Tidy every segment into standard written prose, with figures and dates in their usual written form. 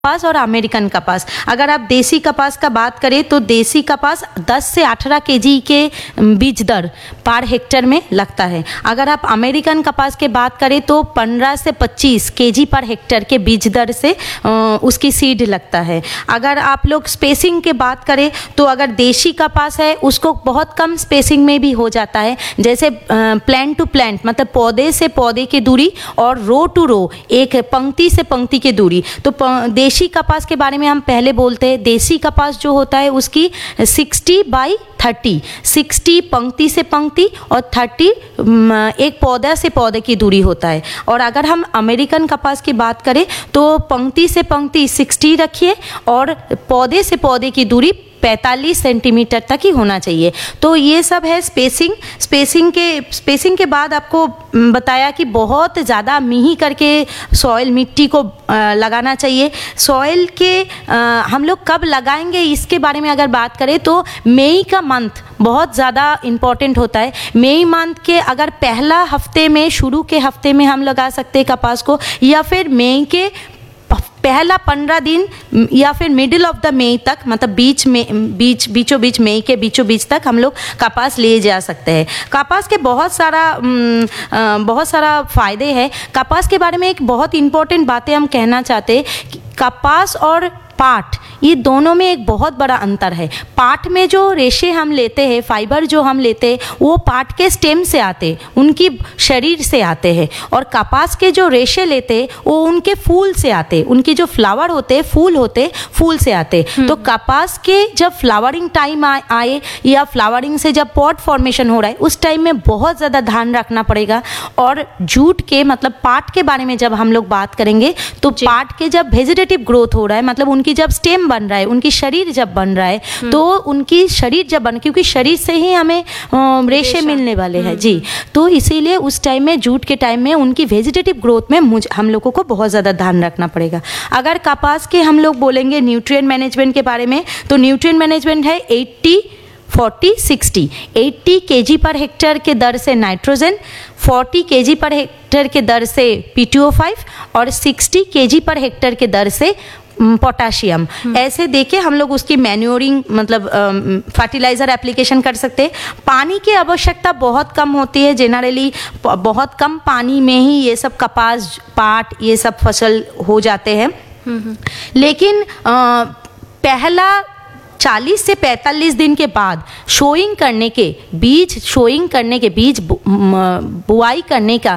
कपास और अमेरिकन कपास। अगर आप देसी कपास का बात करें तो देसी कपास 10 से 18 केजी के बीज दर पर हेक्टर में लगता है। अगर आप अमेरिकन कपास के बात करें तो 15 से 25 केजी पर हेक्टर के बीज दर से उसकी सीड लगता है। अगर आप लोग स्पेसिंग के बात करें तो अगर देसी कपास है उसको बहुत कम स्पेसिंग में भी हो जाता है, जैसे प्लांट टू प्लांट मतलब पौधे से पौधे की दूरी और रो टू रो एक पंक्ति से पंक्ति की दूरी। तो देसी कपास के बारे में हम पहले बोलते हैं, देसी कपास जो होता है उसकी 60/30, 60 पंक्ति से पंक्ति और 30 एक पौधा से पौधे की दूरी होता है। और अगर हम अमेरिकन कपास की बात करें तो पंक्ति से पंक्ति 60 रखिए और पौधे से पौधे की दूरी 45 सेंटीमीटर तक ही होना चाहिए। तो ये सब है स्पेसिंग के बाद आपको बताया कि बहुत ज़्यादा मिही करके सॉइल मिट्टी को लगाना चाहिए। सॉइल के हम लोग कब लगाएंगे इसके बारे में अगर बात करें तो मई का मंथ बहुत ज़्यादा इम्पॉर्टेंट होता है। मई मंथ के अगर पहला हफ्ते में शुरू के हफ्ते में हम लगा सकते हैं कपास को, या फिर मई के पहला 15 दिन या फिर मिडिल ऑफ द मई तक, मतलब बीचों बीच मई के बीचों बीच तक हम लोग कपास ले जा सकते हैं। कपास के बहुत सारा फ़ायदे हैं। कपास के बारे में एक बहुत इम्पोर्टेंट बातें हम कहना चाहते हैं कि कपास और पाट ये दोनों में एक बहुत बड़ा अंतर है। पाट में जो रेशे हम लेते हैं, फाइबर जो हम लेते हैं वो पाट के स्टेम से आते हैं, उनकी शरीर से आते हैं। और कपास के जो रेशे लेते हैं वो उनके फूल से आते हैं, उनके जो फ्लावर होते हैं फूल से आते हैं। तो कपास के जब फ्लावरिंग टाइम आए या फ्लावरिंग से जब पॉट फॉर्मेशन हो रहा है उस टाइम में बहुत ज़्यादा ध्यान रखना पड़ेगा। और जूट के मतलब पाट के बारे में जब हम लोग बात करेंगे तो पाट के जब वेजिटेटिव ग्रोथ हो रहा है, मतलब उनकी जब स्टेम बन रहा है, उनकी शरीर जब बन रहा है तो उनकी शरीर जब बन, क्योंकि शरीर से ही हमें रेशे मिलने वाले हैं जी, तो इसीलिए उस टाइम में जूट के टाइम में उनकी वेजिटेटिव ग्रोथ में हम लोगों को बहुत ज़्यादा ध्यान रखना पड़ेगा। अगर कपास के हम लोग बोलेंगे न्यूट्रिएंट मैनेजमेंट के बारे में तो न्यूट्रिएंट मैनेजमेंट है 80-40-60, 80 केजी पर हेक्टर के दर से नाइट्रोजन, 40 केजी पर हेक्टर के दर से P2O5 और 60 केजी पर हेक्टर के दर से पोटाशियम। ऐसे देके हम लोग उसकी मैन्योरिंग मतलब फर्टिलाइजर एप्लीकेशन कर सकते हैं। पानी की आवश्यकता बहुत कम होती है, जेनरली बहुत कम पानी में ही ये सब कपास, पाट ये सब फसल हो जाते हैं। लेकिन पहला 40 से 45 दिन के बाद शोइंग करने के बीज बुआई करने का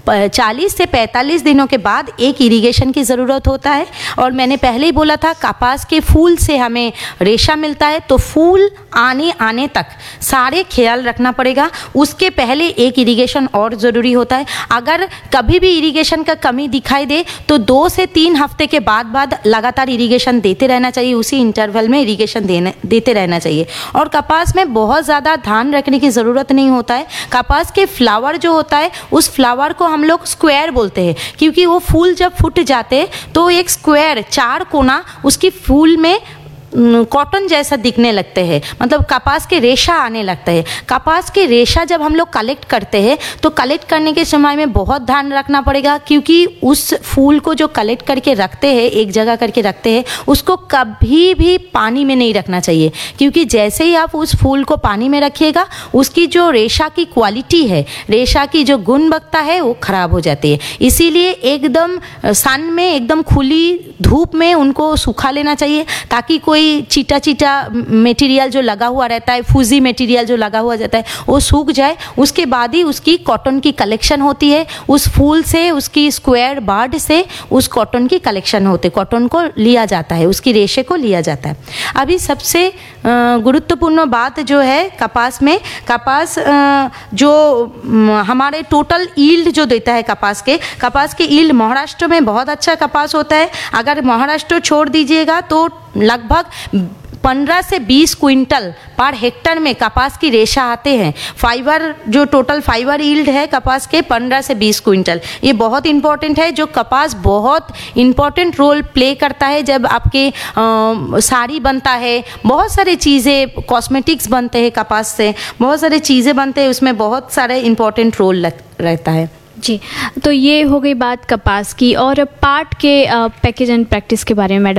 40 से 45 दिनों के बाद एक इरिगेशन की ज़रूरत होता है। और मैंने पहले ही बोला था कपास के फूल से हमें रेशा मिलता है, तो फूल आने तक सारे ख्याल रखना पड़ेगा। उसके पहले एक इरिगेशन और ज़रूरी होता है। अगर कभी भी इरिगेशन का कमी दिखाई दे तो 2 से 3 हफ्ते के बाद लगातार इरिगेशन देते रहना चाहिए, उसी इंटरवल में इरिगेशन देते रहना चाहिए। और कपास में बहुत ज़्यादा ध्यान रखने की ज़रूरत नहीं होता है। कपास के फ्लावर जो होता है उस फ्लावर को हम लोग स्क्वायर बोलते हैं, क्योंकि वो फूल जब फूट जाते हैं तो एक स्क्वायर 4 कोना उसकी फूल में कॉटन जैसा दिखने लगते हैं, मतलब कपास के रेशा आने लगता है। कपास के रेशा जब हम लोग कलेक्ट करते हैं तो कलेक्ट करने के समय में बहुत ध्यान रखना पड़ेगा, क्योंकि उस फूल को जो कलेक्ट करके रखते हैं, एक जगह करके रखते हैं, उसको कभी भी पानी में नहीं रखना चाहिए, क्योंकि जैसे ही आप उस फूल को पानी में रखिएगा उसकी जो रेशा की क्वालिटी है, रेशा की जो गुणवत्ता है वो खराब हो जाती है। इसीलिए एकदम सन में, एकदम खुली धूप में उनको सुखा लेना चाहिए, ताकि कोई चीटा मटेरियल जो लगा हुआ रहता है, फूजी मटेरियल जो लगा हुआ जाता है वो सूख जाए। उसके बाद ही उसकी कॉटन की कलेक्शन होती है, उस फूल से, उसकी स्क्वायर बर्ड से उस कॉटन की कलेक्शन होते, कॉटन को लिया जाता है, उसकी रेशे को लिया जाता है। अभी सबसे गुरुत्वपूर्ण बात जो है कपास में, कपास जो हमारे टोटल यील्ड जो देता है कपास के यील्ड महाराष्ट्र में बहुत अच्छा कपास होता है। अगर महाराष्ट्र छोड़ दीजिएगा तो लगभग 15 से 20 क्विंटल पर हेक्टर में कपास की रेशा आते हैं। फाइबर जो टोटल फाइबर यील्ड है कपास के 15 से 20 क्विंटल, ये बहुत इंपॉर्टेंट है। जो कपास बहुत इंपॉर्टेंट रोल प्ले करता है जब आपके साड़ी बनता है, बहुत सारी चीज़ें, कॉस्मेटिक्स बनते हैं कपास से, बहुत सारी चीज़ें बनते हैं, उसमें बहुत सारे इंपॉर्टेंट रोल रहता है जी, तो ये हो गई बात कपास की। और पाट के पैकेज एंड प्रैक्टिस के बारे में मैडम